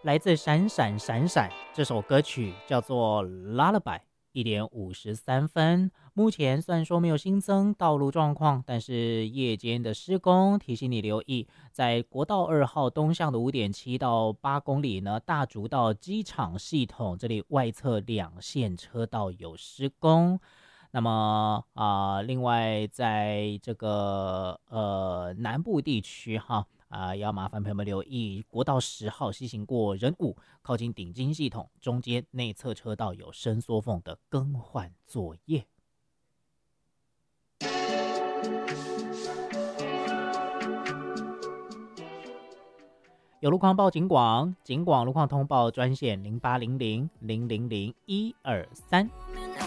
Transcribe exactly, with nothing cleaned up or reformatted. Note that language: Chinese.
来自闪闪闪闪这首歌曲叫做 Lullaby， 一点五十三分。目前虽然说没有新增道路状况，但是夜间的施工提醒你留意，在国道二号东向的五点七到八公里呢，大竹到机场系统这里外侧两线车道有施工。那么啊、呃另外在这个呃南部地区哈。啊、呃要麻烦朋友们留意，国道十号西行过仁武，靠近顶金系统中间内侧车道有伸缩缝的更换作业。有路况报警广，警广路况通报专线零八零零零零零一二三。